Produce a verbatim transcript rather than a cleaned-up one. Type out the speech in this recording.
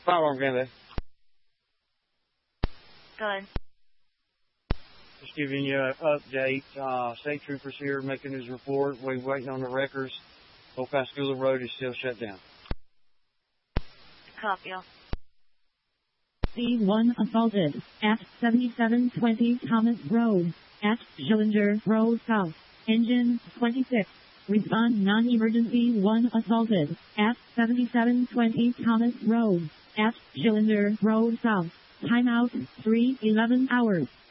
Firearm Grande. Good. Just giving you an update. Uh, state troopers here making his report. We're waiting on the wreckers. Old Pascagoula Road is still shut down. Copy. C one assaulted at seventy-seven twenty Thomas Road at Schillinger Road South. Engine twenty-six. Respond non-emergency one assaulted at seventy-seven twenty Thomas Road at Schillinger Road South. Timeout three eleven hours.